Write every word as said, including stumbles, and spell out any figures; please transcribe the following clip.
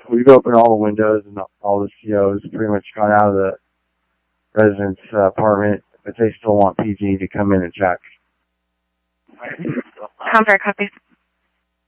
we've opened all the windows and all the C Os pretty much gone out of the resident's uh, apartment, but they still want P G to come in and check. Contract copy.